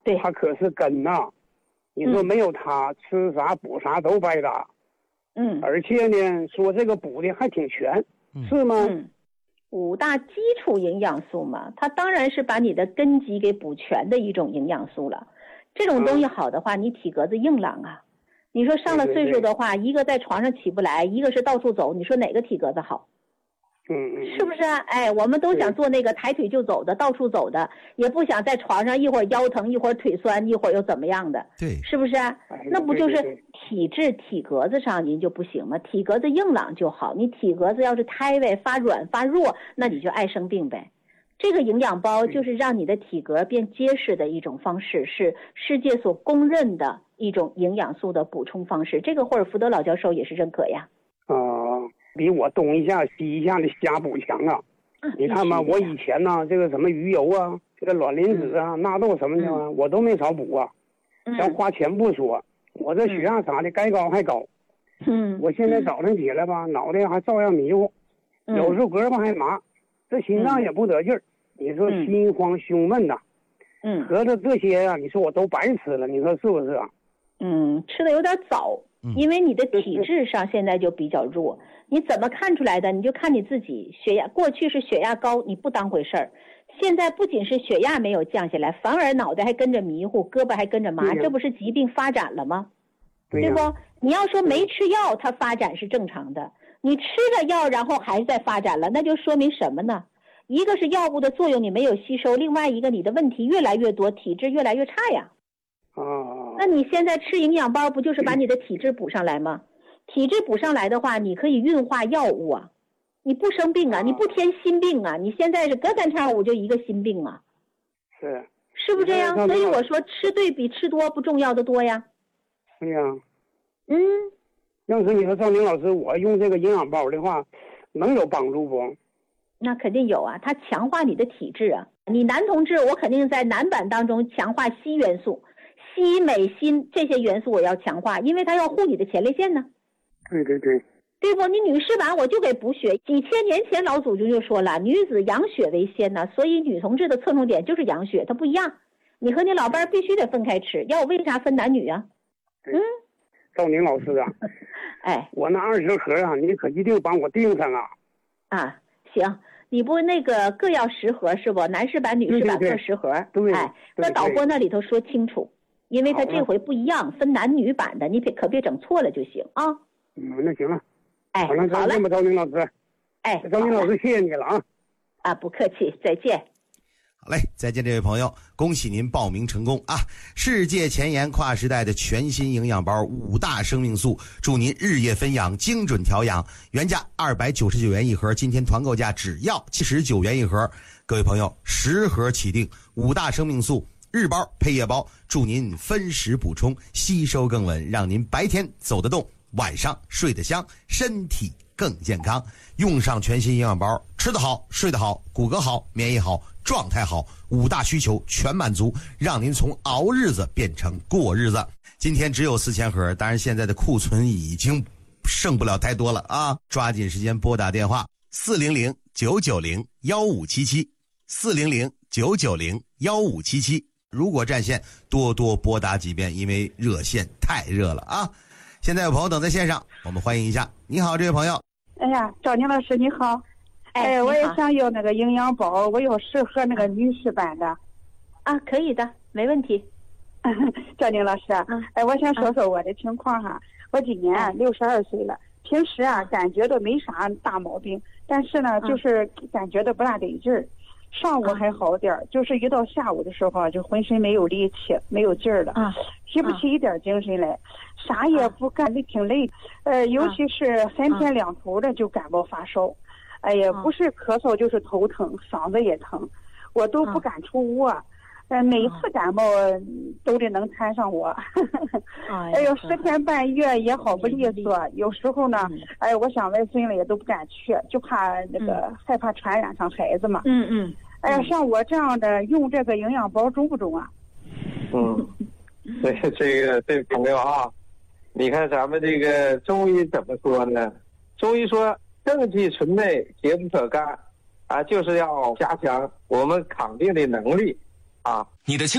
对， 它可是根呐。你说没有它，吃啥补啥都白搭。而且呢，说这个补的还挺全，是吗 ？5大基础营养素嘛，它当然是把你的根基给补全的一种营养素了。这种东西好的话，你体格子硬朗啊。你说上了岁数的话，一个在床上起不来，一个是到处走，你说哪个体格子好？是不是啊？哎，我们都想做那个抬腿就走的，到处走的，也不想在床上一会儿腰疼，一会儿腿酸，一会儿又怎么样的？ 对， 是不是啊？那不就是体质体格子上您就不行吗？体格子硬朗就好，你体格子要是胎位发软发弱，那你就爱生病呗。这个营养包就是让你的体格变结实的一种方式，是世界所公认的一种营养素的补充方式。这个霍尔福德老教授也是认可呀。 比我东一下西一下的瞎补强啊！你看吧，我以前呢，这个什么鱼油啊，这个卵磷脂啊、纳豆什么的啊，我都没少补啊。要花钱不说，我这血压啥的该高还高。我现在早上起来吧，脑袋还照样迷糊，有时候胳膊还麻，这心脏也不得劲儿。你说心慌胸闷呐。合着这些啊，你说我都白吃了，你说是不是啊？ 吃的有点早。因为你的体质上现在就比较弱，你怎么看出来的？你就看你自己血压，过去是血压高，你不当回事儿，现在不仅是血压没有降下来，反而脑袋还跟着迷糊，胳膊还跟着麻，这不是疾病发展了吗？对不？你要说没吃药，它发展是正常的，你吃了药然后还在发展了，那就说明什么呢？一个是药物的作用你没有吸收，另外一个你的问题越来越多，体质越来越差呀。那你现在吃营养包不就是把你的体质补上来吗？体质补上来的话，你可以运化药物啊，你不生病啊，你不添新病啊，你现在是隔三差五就一个新病啊，是不是这样？所以我说吃对比吃多不重要的多呀。 对呀。要是你说赵宁老师，我用这个营养包的话，能有帮助不？ 那肯定有啊，它强化你的体质啊。你男同志，我肯定在男版当中强化硒元素。硒、镁、锌这些元素我要强化，因为它要护你的前列腺呢。对不？你女士版我就给补血，几千年前老祖宗就说了，女子养血为先呢，所以女同志的侧重点就是养血，它不一样。你和你老伴必须得分开吃，要我为啥分男女啊？ 赵宁老师啊，我那20盒啊，你可一定帮我订上啊。 行。你不那个各要10盒是不？男士版、女士版各10盒。在导播那里头说清楚，因为他这回不一样，分男女版的，你可别整错了就行啊。 那行了。 好了， 赵宁老师。赵宁老师，谢谢你了啊。 不客气，再见。 好嘞，再见，这位朋友，恭喜您报名成功啊！世界前沿跨时代的全新营养包5大生命素，祝您日夜分养，精准调养。原价299元一盒，今天团购价只要79元一盒。各位朋友，10盒起订，5大生命素日包配夜包，祝您分时补充，吸收更稳，让您白天走得动，晚上睡得香，身体更健康。用上全新营养包，吃得好，睡得好，骨骼好，免疫好，状态好，5大需求全满足，让您从熬日子变成过日子。今天只有4000盒，当然现在的库存已经剩不了太多了啊！抓紧时间拨打电话400-990-1577，400-990-1577。如果占线，多拨打几遍，因为热线太热了啊！现在有朋友等在线上，我们欢迎一下。你好，这位朋友。 赵宁老师你好。我也想要那个营养包，我有10盒那个女士版的。 可以的，没问题。 赵宁老师，我想说说我的情况哈。我今年62岁了，平时感觉都没啥大毛病，但是呢，就是感觉都不大得劲儿。上午还好点儿，就是一到下午的时候就浑身没有力气，没有劲儿了，提不起一点精神来，啥也不干，挺累。尤其是3天2头的就感冒发烧。不是咳嗽就是头疼，嗓子也疼，我都不敢出屋。每次感冒都得能摊上我。10天半月也好不利索，有时候呢，我想外孙了也都不敢去，就怕那个害怕传染上孩子嘛。像我这样的用这个营养包中不中啊？ 这朋友啊，你看咱们这个中医怎么说呢？中医说正气存内，邪不可干，就是要加强我们抗病的能力啊。 你的